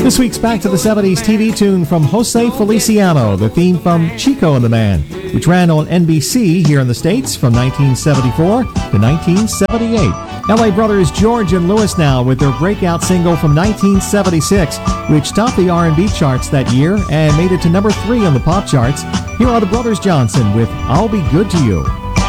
This week's Back to the 70s TV tune from Jose Feliciano, the theme from Chico and the Man, which ran on NBC here in the States from 1974 to 1978. LA brothers George and Louis now with their breakout single from 1976, which topped the R&B charts that year and made it to number 3 on the pop charts. Here are the Brothers Johnson with I'll Be Good to You.